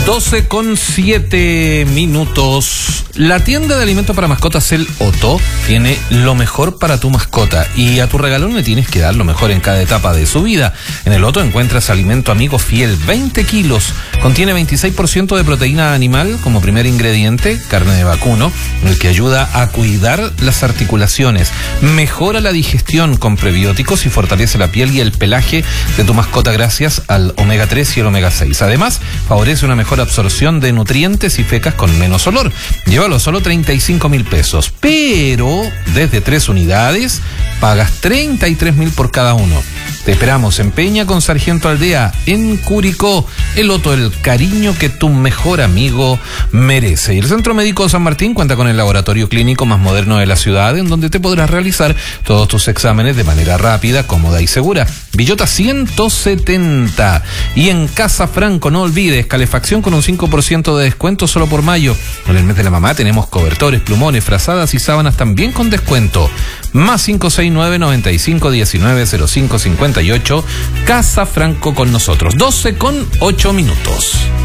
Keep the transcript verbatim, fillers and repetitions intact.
doce con siete minutos. La tienda de alimentos para mascotas El Otto tiene lo mejor para tu mascota y a tu regalón le tienes que dar lo mejor en cada etapa de su vida. En El Otto encuentras alimento amigo fiel, veinte kilos. Contiene veintiséis por ciento de proteína animal como primer ingrediente, carne de vacuno, el que ayuda a cuidar las articulaciones, mejora la digestión con prebióticos y fortalece la piel y el pelaje de tu mascota gracias al omega tres y el omega seis. Además, favorece una mejor absorción de nutrientes y fecas con menos olor. Llévalo solo treinta y cinco mil pesos, pero desde tres unidades pagas treinta y tres mil por cada uno. Te esperamos en Peña con Sargento Aldea, en Curicó. El Otto, el cariño que tu mejor amigo merece. Y el Centro Médico San Martín cuenta con el laboratorio clínico más moderno de la ciudad, en donde te podrás realizar todos tus exámenes de manera rápida, cómoda y segura. Villota ciento setenta. Y en Casa Franco, no olvides, calefacción con un cinco por ciento de descuento solo por mayo. En el mes de la mamá tenemos cobertores, plumones, frazadas y sábanas también con descuento. Más cinco seis nueve, noventa y cinco, diecinueve, cero cinco, cincuenta y ocho. Casa Franco con nosotros. doce con ocho minutos.